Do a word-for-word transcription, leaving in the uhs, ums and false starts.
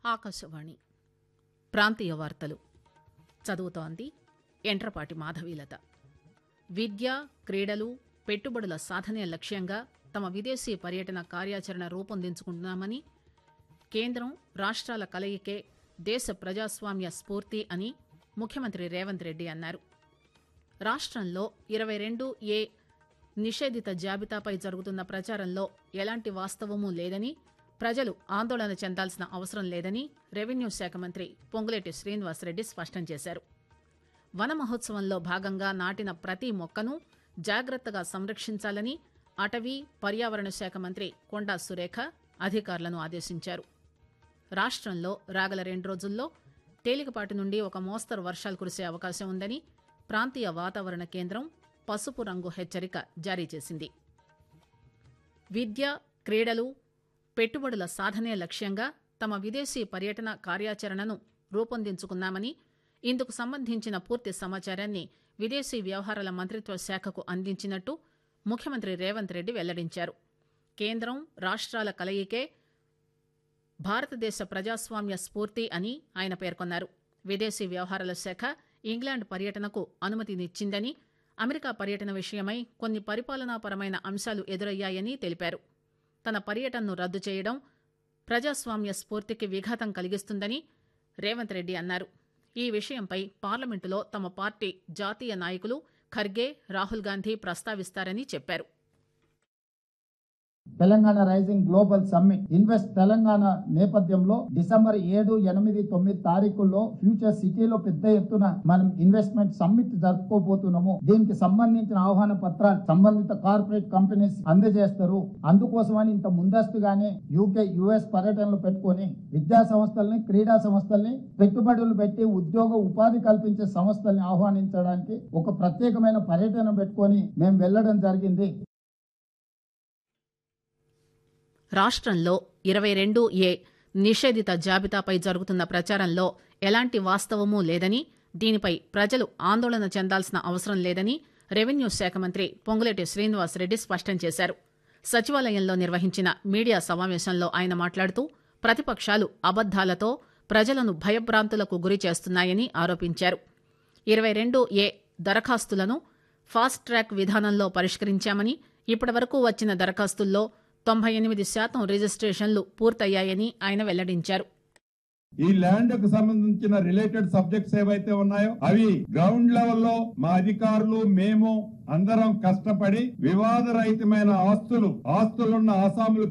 ఆకాశవాణి ప్రాంతీయ వార్తలు చదువుతోంది ఎంట్రపాటి మాధవీలత. విద్య, క్రీడలు, పెట్టుబడుల సాధనే లక్ష్యంగా తమ విదేశీ పర్యటన కార్యాచరణ రూపొందించుకుంటున్నామని, కేంద్రం రాష్ట్రాల కలయికే దేశ ప్రజాస్వామ్య స్ఫూర్తి అని ముఖ్యమంత్రి రేవంత్ రెడ్డి అన్నారు. రాష్ట్రంలో ఇరవై రెండు ఏ నిషేధిత జాబితాపై జరుగుతున్న ప్రచారంలో ఎలాంటి వాస్తవమూ లేదని, ప్రజలు ఆందోళన చెందాల్సిన అవసరం లేదని రెవెన్యూ శాఖ మంత్రి పొంగులేటి శ్రీనివాసరెడ్డి స్పష్టం చేశారు. వన మహోత్సవంలో భాగంగా నాటిన ప్రతి మొక్కను జాగ్రత్తగా సంరక్షించాలని అటవీ, పర్యావరణ శాఖ మంత్రి కొండా సురేఖ అధికారులను ఆదేశించారు. రాష్ట్రంలో రాగల రెండు రోజుల్లో తేలికపాటి నుండి ఒక మోస్తరు వర్షాలు కురిసే అవకాశం ఉందని ప్రాంతీయ వాతావరణ కేంద్రం పసుపు రంగు హెచ్చరిక జారీ చేసింది. విద్య, క్రీడలు, పెట్టుబడుల సాధనే లక్ష్యంగా తమ విదేశీ పర్యటన కార్యాచరణను రూపొందించుకున్నామని, ఇందుకు సంబంధించిన పూర్తి సమాచారాన్ని విదేశీ వ్యవహారాల మంత్రిత్వ శాఖకు అందించినట్టు ముఖ్యమంత్రి రేవంత్ రెడ్డి వెల్లడించారు. కేంద్రం రాష్ట్రాల కలయికే భారతదేశ ప్రజాస్వామ్య స్ఫూర్తి అని ఆయన పేర్కొన్నారు. విదేశీ వ్యవహారాల శాఖ ఇంగ్లాండ్ పర్యటనకు అనుమతినిచ్చిందని, అమెరికా పర్యటన విషయమై కొన్ని పరిపాలనాపరమైన అంశాలు ఎదురయ్యాయని తెలిపారు. తన పర్యటనను రద్దు చేయడం ప్రజాస్వామ్య స్ఫూర్తికి విఘాతం కలిగిస్తుందని రేవంత్ రెడ్డి అన్నారు. ఈ విషయంపై పార్లమెంటులో తమ పార్టీ జాతీయ నాయకులు ఖర్గే, రాహుల్ గాంధీ ప్రస్తావిస్తారని చెప్పారు. Telangana rising global summit invest Telangana నేపథ్యంలో డిసెంబర్ ఏడు ఎనిమిది తొమ్మిది తారీఖుల్లో ఫ్యూచర్ సిటీలో పెద్ద ఎత్తున మనం ఇన్వెస్ట్మెంట్ సమ్మిట్ జరుపుకోబోతున్నాము. దీనికి సంబంధించిన ఆహ్వాన పత్రాలు సంబంధిత కార్పొరేట్ కంపెనీస్ అందజేస్తారు. అందుకోసమని ఇంత ముందస్తుగానే యూకే యుఎస్ పర్యటనలు పెట్టుకొని విద్యా సంస్థల్ని, క్రీడా సంస్థల్ని, పెట్టుబడులు పెట్టి ఉద్యోగ ఉపాధి కల్పించే సంస్థల్ని ఆహ్వానించడానికి ఒక ప్రత్యేకమైన పర్యటన పెట్టుకొని మేము వెళ్లడం జరిగింది. రాష్ట్రంలో ఇరవై రెండు ఏ నిషేధిత జాబితాపై జరుగుతున్న ప్రచారంలో ఎలాంటి వాస్తవమూ లేదని, దీనిపై ప్రజలు ఆందోళన చెందాల్సిన అవసరం లేదని రెవెన్యూ శాఖ మంత్రి పొంగులేటి శ్రీనివాసరెడ్డి స్పష్టం చేశారు. సచివాలయంలో నిర్వహించిన మీడియా సమావేశంలో ఆయన మాట్లాడుతూ ప్రతిపక్షాలు అబద్దాలతో ప్రజలను భయభ్రాంతులకు గురి చేస్తున్నాయని ఆరోపించారు. ఇరవై రెండు ఏ దరఖాస్తులను ఫాస్ట్ ట్రాక్ విధానంలో పరిష్కరించామని, ఇప్పటివరకు వచ్చిన దరఖాస్తుల్లో తొంభై ఎనిమిది శాతం రిజిస్ట్రేషన్లు పూర్తయ్యాయని ఆయన వెల్లడించారు. ఈ ల్యాండ్ కు సంబంధించిన రిలేటెడ్ సబ్జెక్ట్స్ ఏవైతే ఉన్నాయో అవి గ్రౌండ్ లెవెల్లో మా అధికారులు మేము అందరం కష్టపడి వివాదరహితమైన ఆస్తులు ఆస్తులున్న ఆసాములు